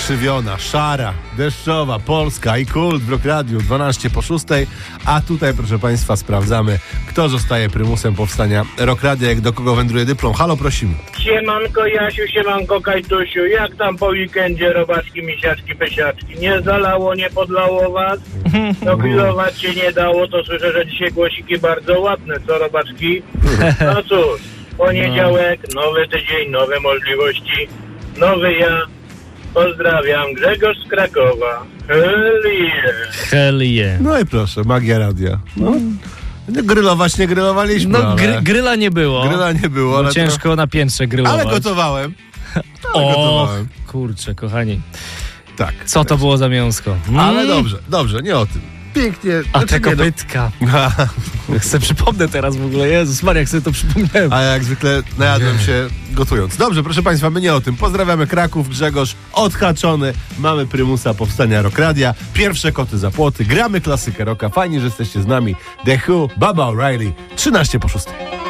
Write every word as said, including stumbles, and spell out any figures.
Zakrzywiona, szara, deszczowa, Polska i kult w Rock Radiu dwanaście po szóstej, a tutaj, proszę Państwa, sprawdzamy, kto zostaje prymusem powstania Rock Radia, jak do kogo wędruje dyplom. Halo, prosimy. Siemanko Jasiu, siemanko Kajtusiu, jak tam po weekendzie robaczki, misiaczki, pysiaczki? Nie zalało, nie podlało was? No grillować się nie dało, to słyszę, że dzisiaj głosiki bardzo ładne, co robaczki? No cóż, poniedziałek, nowy tydzień, nowe możliwości, nowy ja. Pozdrawiam, Grzegorz z Krakowa. Hell yeah. Hell yeah. No i proszę, magia radia. No. Grylować nie grylowaliśmy, No ale... gry, gryla nie było. Gryla nie było, ale... Ciężko to... na piętrze grylować. Ale gotowałem. Ale O, gotowałem. kurczę, kochani. Tak. Co to było za mięsko? Mm. Ale dobrze, dobrze, nie o tym. Pięknie. A znaczy, te nie, no- kopytka. Jak sobie przypomnę teraz w ogóle. Jezus Maria, jak sobie to przypomniałem. A ja jak zwykle najadłem się gotując. Dobrze, proszę Państwa, my nie o tym. Pozdrawiamy Kraków, Grzegorz odhaczony. Mamy prymusa powstania Rock Radia. Pierwsze koty za płoty. Gramy klasykę rocka. Fajnie, że jesteście z nami. The Who, Baba O'Reilly. trzynaście po szóstej.